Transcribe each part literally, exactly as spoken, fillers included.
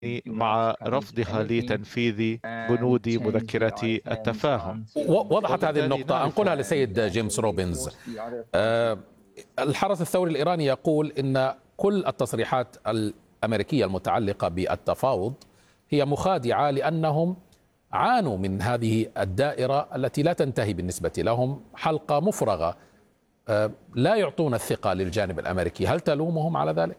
مع رفضها لتنفيذ بنود مذكرة التفاهم. وضحت هذه النقطة، أنقلها لسيد جيمس روبنز. أه الحرس الثوري الإيراني يقول إن كل التصريحات الأمريكية المتعلقة بالتفاوض هي مخادعة، لأنهم عانوا من هذه الدائرة التي لا تنتهي بالنسبة لهم، حلقة مفرغة، أه لا يعطون الثقة للجانب الأمريكي. هل تلومهم على ذلك؟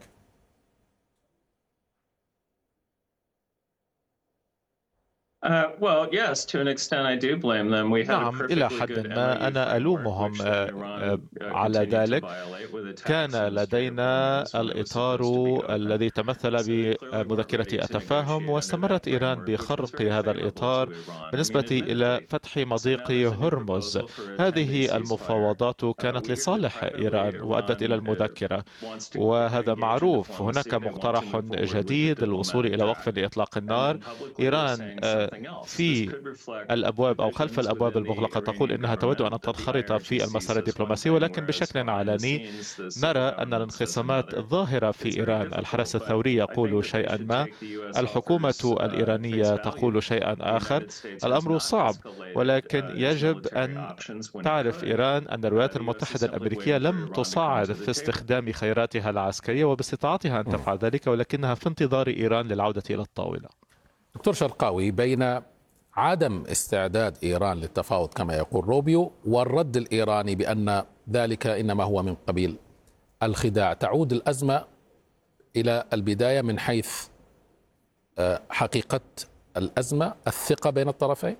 نعم، إلى حد ما أنا ألومهم على ذلك. كان لدينا الإطار الذي تمثل بمذكرة التفاهم، واستمرت إيران بخرق هذا الإطار بالنسبة إلى فتح مضيق هرمز. هذه المفاوضات كانت لصالح إيران وأدت إلى المذكرة، وهذا معروف. هناك مقترح جديد للوصول إلى وقف لإطلاق النار. إيران في الأبواب أو خلف الأبواب المغلقة تقول إنها تود أن تنخرط في المسار الدبلوماسي، ولكن بشكل علني نرى أن الانقسامات ظاهرة في إيران. الحرس الثوري يقول شيئا ما، الحكومة الإيرانية تقول شيئا آخر. الأمر صعب، ولكن يجب أن تعرف إيران أن الولايات المتحدة الأمريكية لم تصعد في استخدام خياراتها العسكرية، وباستطاعتها أن تفعل ذلك، ولكنها في انتظار إيران للعودة إلى الطاولة. دكتور شرقاوي، بين عدم استعداد إيران للتفاوض كما يقول روبيو والرد الإيراني بأن ذلك إنما هو من قبيل الخداع، تعود الأزمة إلى البداية من حيث حقيقة الأزمة، الثقة بين الطرفين؟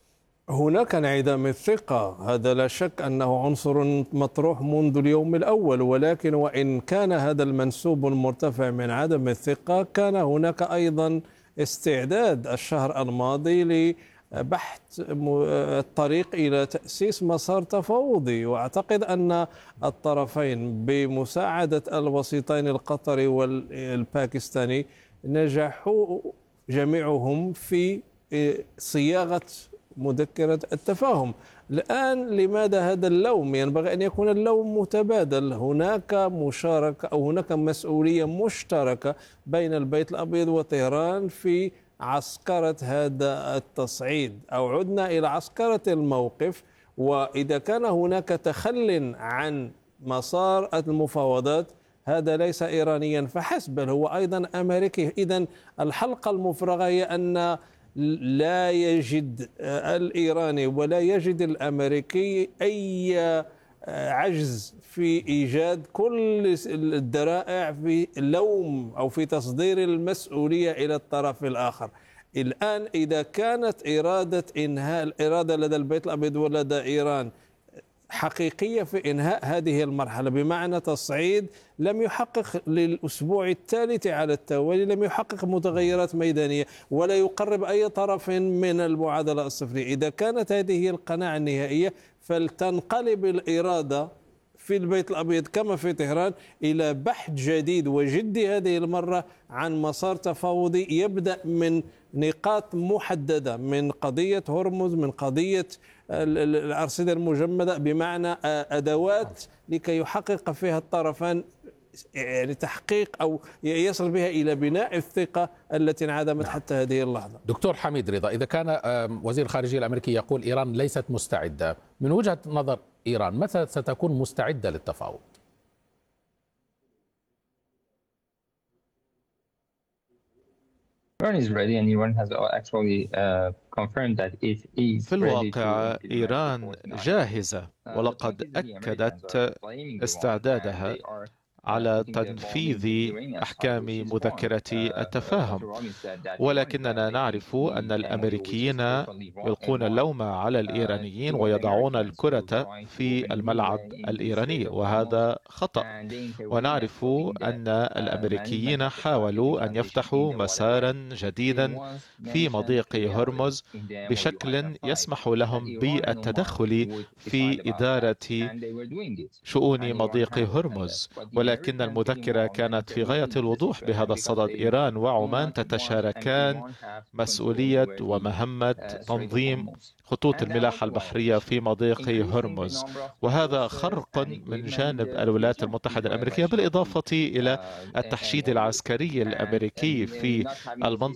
هناك انعدام الثقة، هذا لا شك أنه عنصر مطروح منذ اليوم الأول، ولكن وإن كان هذا المنسوب المرتفع من عدم الثقة، كان هناك أيضا استعداد الشهر الماضي لبحث الطريق إلى تأسيس مسار تفاوضي. وأعتقد أن الطرفين بمساعدة الوسيطين القطري والباكستاني نجحوا جميعهم في صياغة مذكرة التفاهم. الآن لماذا هذا اللوم؟ ينبغي أن يكون اللوم متبادل. هناك مشاركة أو هناك مسؤولية مشتركة بين البيت الأبيض وطهران في عسكرة هذا التصعيد، أو عدنا إلى عسكرة الموقف. وإذا كان هناك تخل عن مسار المفاوضات، هذا ليس إيرانيا فحسب، بل هو أيضا أمريكي. إذن الحلقة المفرغة هي أن لا يجد الإيراني ولا يجد الأمريكي أي عجز في إيجاد كل الذرائع في اللوم أو في تصدير المسؤولية إلى الطرف الآخر. الآن إذا كانت إرادة إنهاء الإرادة لدى البيت الأبيض ولدى إيران حقيقية في إنهاء هذه المرحلة، بمعنى تصعيد لم يحقق للأسبوع الثالث على التوالي، لم يحقق متغيرات ميدانية ولا يقرب أي طرف من المعادلة الصفرية. إذا كانت هذه القناعة النهائية، فلتنقلب الإرادة في البيت الأبيض كما في طهران إلى بحث جديد وجدي هذه المرة عن مسار تفاوضي يبدأ من نقاط محددة، من قضية هرمز، من قضية الأرصدة المجمدة، بمعنى أدوات لكي يحقق فيها الطرفان يعني تحقيق أو يصل بها إلى بناء الثقة التي انعدمت حتى هذه اللحظة. دكتور حميد رضا، إذا كان وزير الخارجية الأمريكي يقول إيران ليست مستعدة، من وجهة نظر إيران متى ستكون مستعدة للتفاوض؟ في الواقع إيران جاهزة، ولقد أكدت استعدادها على تنفيذ أحكام مذكرة التفاهم، ولكننا نعرف أن الأمريكيين يلقون اللوم على الإيرانيين ويضعون الكرة في الملعب الإيراني، وهذا خطأ. ونعرف أن الأمريكيين حاولوا أن يفتحوا مسارا جديدا في مضيق هرمز بشكل يسمح لهم بالتدخل في إدارة شؤون مضيق هرمز، ولكن المذكرة كانت في غاية الوضوح بهذا الصدد. إيران وعمان تتشاركان مسؤولية ومهمة تنظيم خطوط الملاحة البحرية في مضيق هرمز، وهذا خرق من جانب الولايات المتحدة الأمريكية، بالإضافة إلى التحشيد العسكري الأمريكي في المنطقة